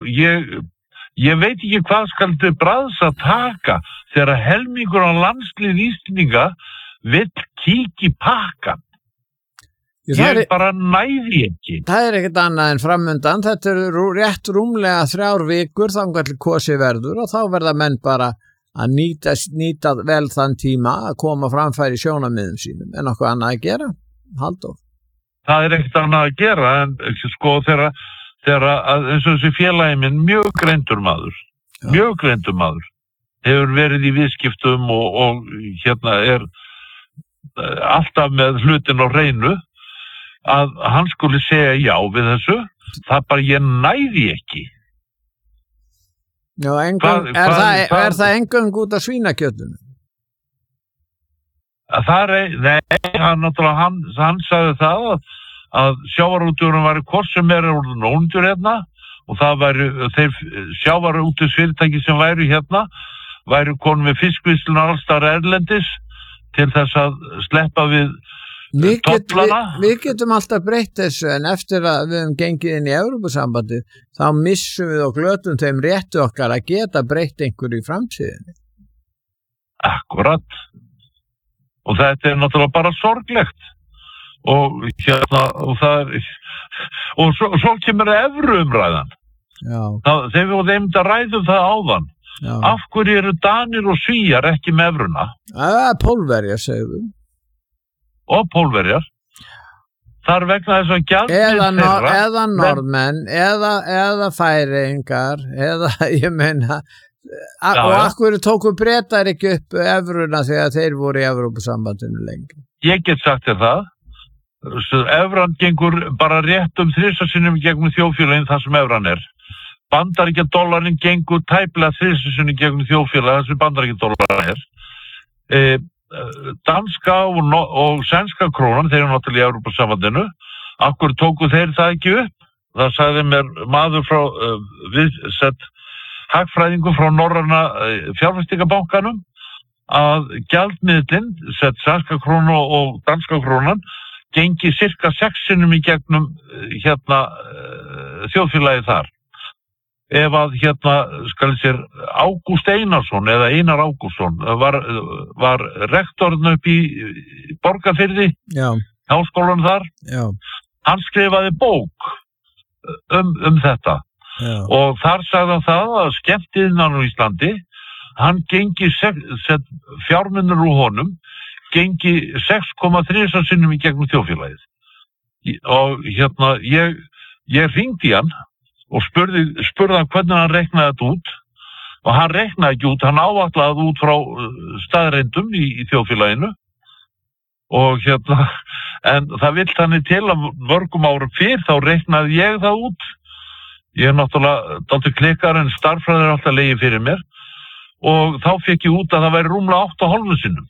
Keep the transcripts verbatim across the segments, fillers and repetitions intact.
ég, ég veit ekki hvað skal til bragðs að taka þegar helmingur á landslið Íslendinga vill kíkja í pakkan. Ég, ég er, bara næði ekki. Það er ekkert annað en framundan. Þetta er rú, rétt rúmlega þrjár vikur þangað til kosið verður og þá verða menn bara að nýta, nýta vel þann tíma að koma framfæri sjónarmiðum sínum. En okkur annað að gera, Halldór? Það er ekkert annað að gera en sko þegar, þegar að, eins og þessi félagi minn, mjög greindur maður, Já. mjög greindur maður, hefur verið í viðskiptum og, og hérna er alltaf með hlutin á hreinu, að hann skuli segja já við þessu, það bara ég næði ekki. Já, engun, hvað, er, hvað, það, hvað, er það engun út af svínakjötinu? Það er, nei, hann, hann, hann sagði það að, að sjávarútvegurinn væri hvort sem er úr nónundur hérna og það væri, þeir sjávarútvegsfyrirtæki sem væri hérna, væri konum við fiskvinnslunar allstar erlendis til þess að sleppa við Við, get, við, við getum alltaf breytt þessu en eftir að við höfum gengið inn í Evrópusambandið þá missum við og glötum þeim réttu okkar að geta breytt einhverju í framtíðinni. Akkurat. Og þetta er náttúrulega bara sorglegt. Og hérna og það er og svo, svo kemur evruumræðan. Já. Það, þegar við þeim að ræðum það áðan. Já. Af hverju eru Danir og Svíar ekki með evruna? Það er Pólverjar, segjum við. Og Pólverjar þar vegna þess að gjaldið eða, nor þeirra eða norðmenn eða, eða færingar eða ég meina já, og akkur tóku Bretar ekki upp evruna þegar þeir voru í Evrópusambandinu lengi. Ég get sagt þér það evran gengur bara rétt um þrissa sinnum gegnum þjóðfélagin þar sem evran er. Bandaríkja dollarin gengur tæplega þrissa sinnum gegnum þjóðfélagin þar sem bandaríkja dollarin er. E danska og, og sænska krónan, þeir eru náttúrulega í Evrópusambandinu, akkur tóku þeir það ekki upp. Það sagði mér maður frá uh, viðsett hagfræðingu frá norræna uh, fjárfestingabankanum að gjaldmiðlinn, sett sænska krónu og danska krónan, gengi cirka sex sinnum í gegnum uh, hérna uh, þjóðfélagið þar. Ef að hérna skal sér Ágúst Einarsson eða Einar Ágústsson var, var rektorinn upp í Borgarfirði, Já. Háskólanum þar, Já. Hann skrifaði bók um, um þetta Já. Og þar sagði hann það að skemmtiðinnan á Íslandi, hann gengi fjármunur úr honum, gengi sex komma þrjú sinnum í gegnum þjóðfélagið. Og hérna, ég, ég hringdi hann og spurði, spurði hann hvernig hann reiknaði þetta út og hann reiknaði ekki út, hann áætlaði út frá staðreyndum í, í þjóðfélaginu og hérna, en það vill þannig til að mörgum árum fyrr þá reiknaði ég það út. Ég er náttúrulega dálítið klikkar en starffræði er alltaf legið fyrir mér og þá fekk ég út að það væri rúmlega átta og hálfu sinnum.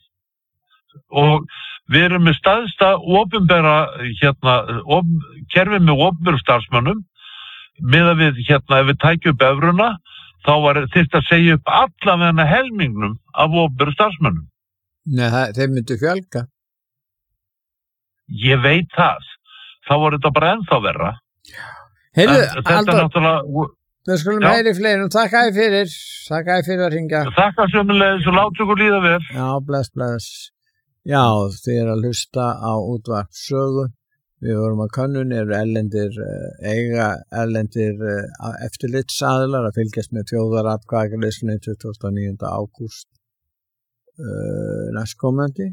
Og við erum með staðsta opinbera hérna, op, kerfi með opinberu starfsmönnum miðað við hérna ef við tækjum upp evruna þá var þyrfti að segja upp allavega helmingnum af opinberu starfsmönnum. Nei, það, þeir myndu fjölga. Ég veit það. Þá var þetta bara ennþá verra. Heyrðu, þetta Halldór, náttúrulega... við skulum heyri fleiri og þakka þér fyrir, þakka þér fyrir að hringja. Þakka sömulegis og láta ykkur líða vel. Já, bless, bless. Já, þið er að hlusta á útvarp sögu. Við vorum að könnun, eru erlendir, eiga erlendir eftirlitsaðilar að fylgjast með þjóðaratkvæðagreiðslunni tuttugasta og níunda ágúst uh, næstkomandi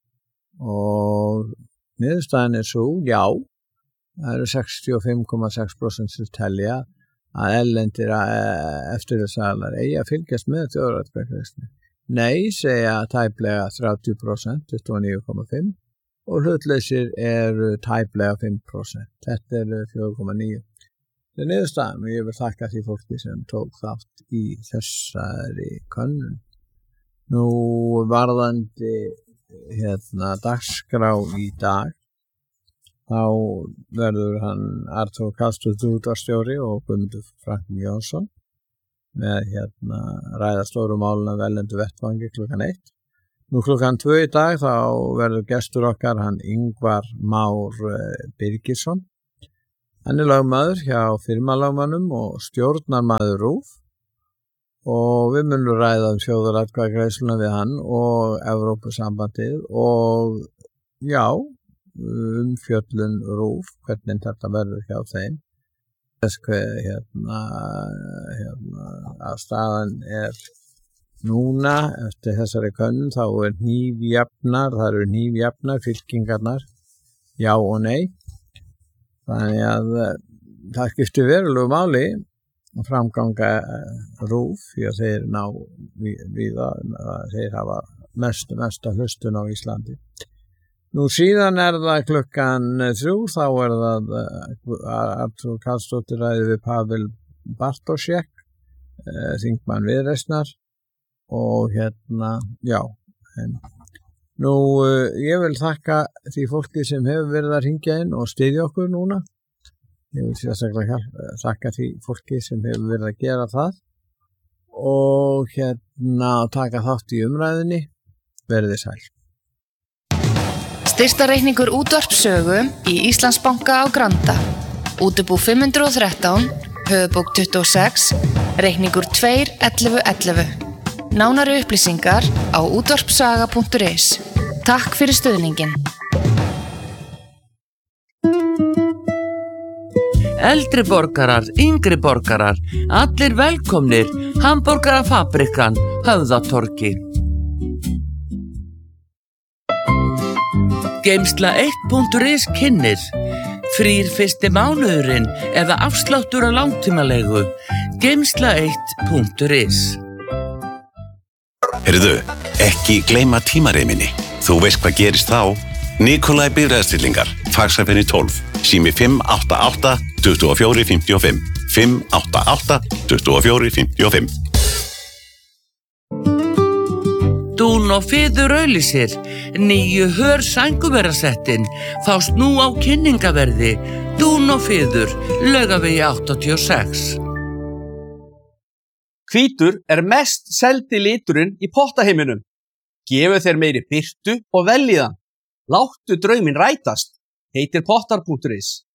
og niðurstaðan er svo, já, það eru sextíu og fimm komma sex prósent sem telja að erlendir eftirlitsaðilar eigi að fylgjast með þjóðaratkvæðagreiðslunni. Nei, segja tæplega þrjátíu prósent, tuttugu og níu komma fimm og hlutleysir eru tæplega fimm prósent. Þetta eru fjögur komma níu. Það er niðurstaðan og ég vil þakka því fólki sem tók þátt í þessari könnun. Nú varðandi hérna dagskrá í dag þá verður hann Arthur Kallstótt útvarpsstjóri og Guðmundur Frank Jónsson með hérna ræða stóru máluna velendu vettvangi klukkan eitt. Nú klukkan tvö í dag þá verður gestur okkar hann Ingvar Már Birgisson Hann er lögmaður hjá firmalögmönnum og stjórnarmaður RÚV og við munum ræða um þjóðaratkvæðagreiðsluna við hann og Evrópusambandið og já, um fjöllun RÚV, hvernig þetta verður hjá þeim. Þess hver hérna, hérna að staðan er núna eftir þessari könnun, þá er hnífjafnar, það eru hnífjafnar fylkingarnar, já og nei. Þannig að það skiptir verulegu máli að framganga RÚV því að þeir ná við að þeir hafa mest, mesta hlustun á Íslandi. Nú síðan er það klukkan þrjú, þá er það Arnþrúður Karlsdóttir ræðir við Pavel Bartošek, þingmann Viðreisnar og hérna, já, en nú ég vil þakka því fólki sem hefur verið að hringja inn og styðja okkur núna. Ég vil sérstaklega þakka því fólki sem hefur verið að gera það og hérna taka þátt í umræðinni. Verið þið sæl. Styrktarreikningur útvarpssögu í Íslandsbanka á Granda. Útibú fimm hundruð og þrettán, höfubók tuttugu og sex, reikningur tvö ellefu ellefu. Nánari upplýsingar á útvarpssaga punktur is. Takk fyrir stuðningin. Eldri borgarar, yngri borgarar, allir velkomnir, Hamborgarafabrikan, Höfðatorgi. Geymsla eitt punktur is kynnir, frýr fyrsti mánuðurinn eða afsláttur á langtímalegu, geymsla eitt punktur is. Heyrðu, ekki gleyma tímareiminni. Þú veist hvað gerist þá? Nikolai Bifreiðastillingar, Faxafeni tólf, sími fimm átta átta, tuttugu og fjögur, fimmtíu og fimm, fimm átta átta, tuttugu og fjögur, fimmtíu og fimm. Dún og Fiður auglýsir, nýju hör sængurverasettin, fást nú á kynningaverði, Dún og Fiður, Laugavegi áttatíu og sex. Hvítur er mest seldi liturinn í pottaheiminum. Gefu þeir meiri birtu og velíðan. Láttu drauminn rætast, heitir pottar punktur is.